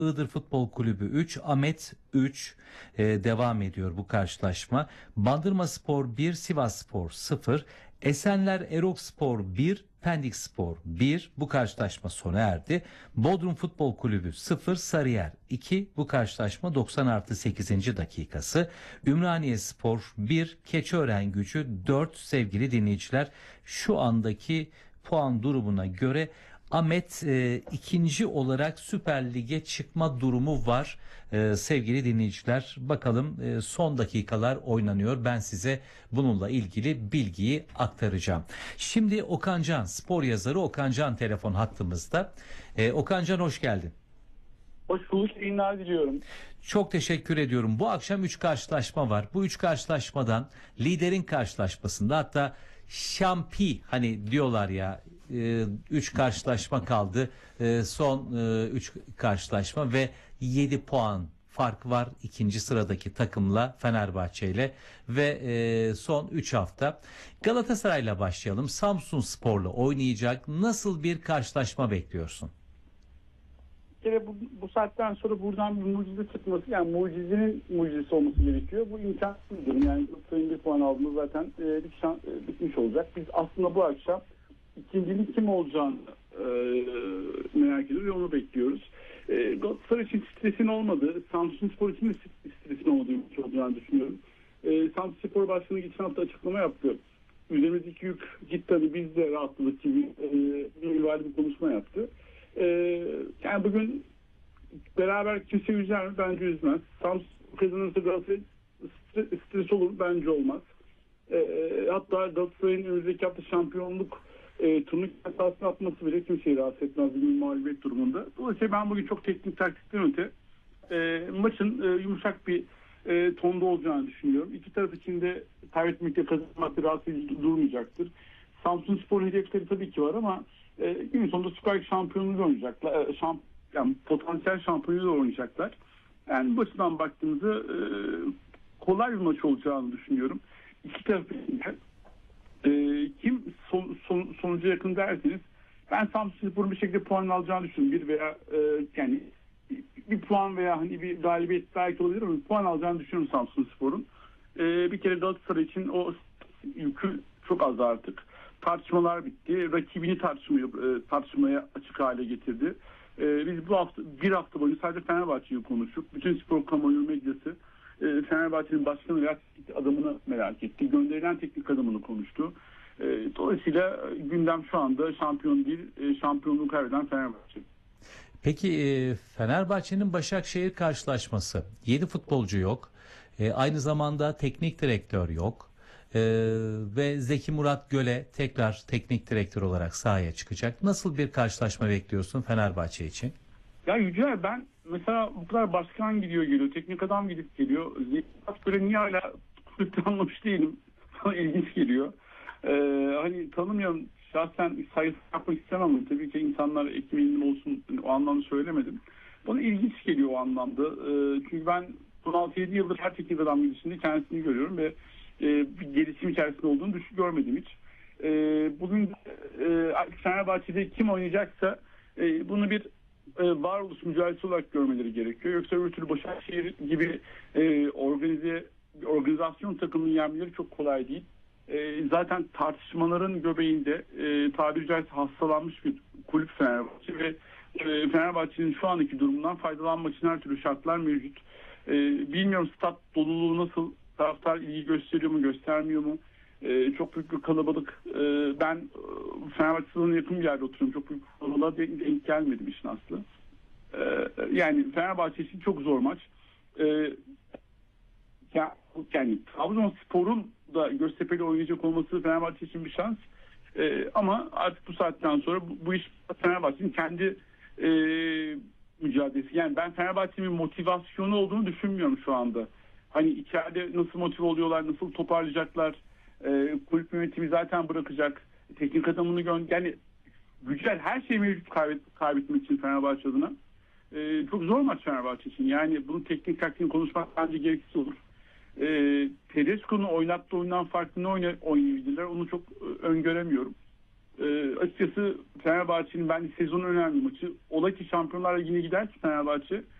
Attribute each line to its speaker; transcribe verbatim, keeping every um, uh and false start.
Speaker 1: Iğdır Futbol Kulübü üç, Ahmet üç. Ee, devam ediyor bu karşılaşma. Bandırmaspor bir, Sivasspor sıfır. Esenler Erokspor bir, Pendikspor bir. Bu karşılaşma sona erdi. Bodrum Futbol Kulübü sıfır, Sarıyer iki. Bu karşılaşma doksan artı sekizinci dakikası. Ümraniyespor bir, Keçiören-Gücü dört. Sevgili dinleyiciler, şu andaki puan durumuna göre Ahmet e, ikinci olarak Süper Lig'e çıkma durumu var. E, sevgili dinleyiciler, bakalım e, son dakikalar oynanıyor. Ben size bununla ilgili bilgiyi aktaracağım. Şimdi Okan Can, spor yazarı Okan Can telefon hattımızda. E, Okan Can, hoş geldin.
Speaker 2: Hoş bulduk, yayınlar diliyorum.
Speaker 1: Çok teşekkür ediyorum. Bu akşam üç karşılaşma var. Bu üç karşılaşmadan liderin karşılaşmasında, hatta şampi hani diyorlar ya, üç karşılaşma kaldı. Son üç karşılaşma ve yedi puan fark var ikinci sıradaki takımla, Fenerbahçe ile. Ve son üç hafta Galatasaray'la başlayalım. Samsunspor'la oynayacak. Nasıl bir karşılaşma bekliyorsun?
Speaker 2: Bir kere bu, bu saatten sonra buradan bir mucize çıkması, yani mucizenin mucizesi olması gerekiyor. Bu imkansız durum. Yani Galatasaray'ın bir puan aldığında zaten e, bir şans, e, bitmiş olacak. Biz aslında bu akşam ikincinin kim olacağını e, merak ediyoruz ve onu bekliyoruz. E, Galatasaray için stresin olmadığı, Samsunspor için de stresin olmadığı olacağını düşünüyorum. E, Samsunspor Başkanı geçen hafta açıklama yaptı. Üzerimizdeki yük gitti, hani biz de rahatladık gibi e, bir vali bir konuşma yaptı. Ee, yani bugün beraber kimse üzer mi? Bence üzmez. Samsun kazanırsa Galatasaray stres olur, bence olmaz. Ee, hatta Galatasaray'ın önümüzdeki hafta şampiyonluk e, turnuva esasını atması bile kimseyi rahatsız etmez bir mağlubiyet durumunda. Dolayısıyla ben bugün çok teknik taktikten öte e, maçın e, yumuşak bir e, tonda olacağını düşünüyorum. İki taraf için de kaybetmekte, kazanmakta rahatsız edici durmayacaktır. Samsunspor'un hedefleri tabii ki var ama E, gün sonunda Süper Lig şampiyonluğu oynayacaklar. E, şamp yani potansiyel şampiyonluğu oynayacaklar. Yani bu açıdan baktığımızda e, kolay bir maç olacağını düşünüyorum. İki tarafı e, kim son, son, sonuca yakın derseniz, ben Samsunspor'un bir şekilde puan alacağını düşünüyorum. Bir veya e, yani bir puan veya hani bir galibiyet belki olabilir ama bir puan alacağını düşünüyorum Samsunspor'un. E, bir kere Galatasaray için o yükü çok az artık. Tartışmalar bitti. Rakibini tartışmaya, tartışmaya açık hale getirdi. Biz bu hafta bir hafta boyunca sadece Fenerbahçe'yi konuştuk. Bütün spor kamuoyu medyası Fenerbahçe'nin başkanı veya teknik adamını merak etti. Gönderilen teknik adamını konuştu. Dolayısıyla gündem şu anda şampiyon değil, şampiyonluğu kaybeden Fenerbahçe.
Speaker 1: Peki Fenerbahçe'nin Başakşehir karşılaşması. yedi futbolcu yok. Aynı zamanda teknik direktör yok. Ee, ve Zeki Murat Göle tekrar teknik direktör olarak sahaya çıkacak. Nasıl bir karşılaşma bekliyorsun Fenerbahçe için?
Speaker 2: Ya Yücel, ben mesela bu kadar başkan gidiyor geliyor, teknik adam gidip geliyor. Zeki Murat Göle niye hala kulüpte anlamış değilim. Bana ilginç geliyor. Ee, hani tanımıyorum, şahsen sayısı yapmak istemem. Tabii ki insanlar ekmeğinin olsun, o anlamda söylemedim. Bana ilginç geliyor o anlamda. Ee, çünkü ben on altı yedi yıldır her teknik adam gidişinde kendisini görüyorum ve bir gelişim içerisinde olduğunu düşün görmedim hiç. E, bugün e, Fenerbahçe'de kim oynayacaksa e, bunu bir e, varoluş mücadelesi olarak görmeleri gerekiyor. Yoksa öbür türlü Başakşehir gibi e, organize organizasyon takımının yenmeleri çok kolay değil. E, zaten tartışmaların göbeğinde e, tabiri caizse hastalanmış bir kulüp Fenerbahçe ve e, Fenerbahçe'nin şu andaki durumundan faydalanmak için her türlü şartlar mevcut. E, bilmiyorum stat doluluğu nasıl, taraftar ilgi gösteriyor mu, göstermiyor mu? Ee, çok büyük bir kalabalık. Ee, ben e, Fenerbahçe'nin yakın bir yerde oturuyorum. Çok büyük bir kalabalığa denk, denk gelmedim işin aslı. Ee, yani Fenerbahçe için çok zor maç. Ee, ya, yani Trabzonspor'un da Göztepe'yle oynayacak olması Fenerbahçe için bir şans. Ee, ama artık bu saatten sonra bu, bu iş Fenerbahçe'nin kendi e, mücadelesi. Yani ben Fenerbahçe'nin motivasyonu olduğunu düşünmüyorum şu anda. Hani içeride nasıl motive oluyorlar, nasıl toparlayacaklar, e, kulüp yönetimi zaten bırakacak, teknik adamını gönder. Yani güzel her şey mevcut kaybet, kaybetmek için Fenerbahçe adına. E, çok zor maç Fenerbahçe için. Yani bunun teknik taktiğini konuşmak bence gereksiz olur. E, Tedesco'nun oynattığı oyundan farklı ne oynayabilirler onu çok e, öngöremiyorum. e, açıkçası Fenerbahçe'nin bence sezonun önemli maçı. Ola ki Şampiyonlar Ligi'ne gider ki Fenerbahçe.